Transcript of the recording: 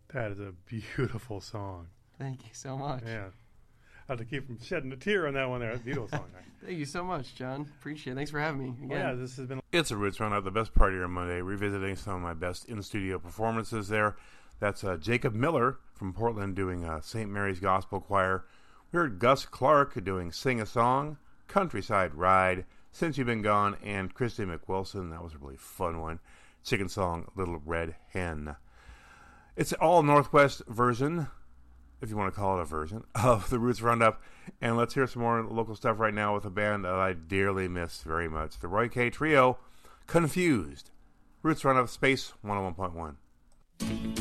That is a beautiful song. Thank you so much. Yeah. I have to keep from shedding a tear on that one there. That's a beautiful song. Thank you so much, John. Appreciate it. Thanks for having me again. Well, yeah, this has been... It's a Roots Roundup, the best part of your Monday, revisiting some of my best in-studio performances there. That's Jacob Miller from Portland doing St. Mary's Gospel Choir. We heard Gus Clark doing Sing a Song, Countryside Ride, Since You've Been Gone, and Christy McWilson. That was a really fun one. Chicken Song, Little Red Hen. It's all Northwest version, if you want to call it a version, of the Roots Roundup. And let's hear some more local stuff right now with a band that I dearly miss very much. The Roy K. Trio, Confused. Roots Roundup, Space 101.1.